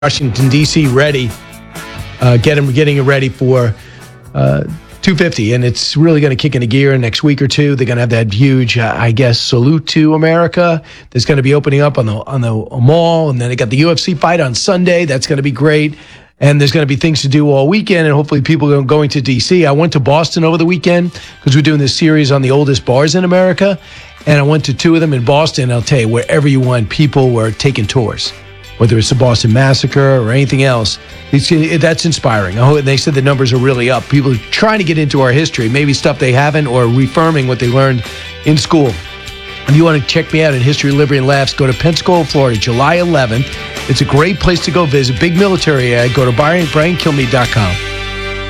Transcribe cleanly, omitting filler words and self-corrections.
Washington, D.C. ready, getting it ready for 250, and it's really going to kick into gear in next week or two. They're going to have that huge, salute to America that's going to be opening up on the mall, and then they got the UFC fight on Sunday. That's going to be great, and there's going to be things to do all weekend, and hopefully people are going to D.C. I went to Boston over the weekend because we're doing this series on the oldest bars in America, and I went to two of them in Boston. I'll tell you, wherever you went, people were taking tours. Whether it's the Boston Massacre or anything else, that's inspiring. They said the numbers are really up. People are trying to get into our history, maybe stuff they haven't, or reaffirming what they learned in school. If you want to check me out in History, Liberty, and Laughs, go to Pensacola, Florida, July 11th. It's a great place to go visit. Big military ad. Go to BrianKilmeade.com.